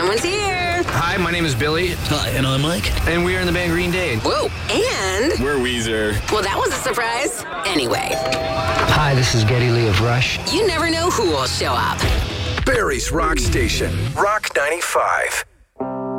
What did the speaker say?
Someone's here. Hi, my name is Billy. Hi, and I'm Mike. And we are in the band Green Day. Whoa, and... We're Weezer. Well, that was a surprise. Anyway. Hi, this is Geddy Lee of Rush. You never know who will show up. Barry's Rock Station, Rock 95.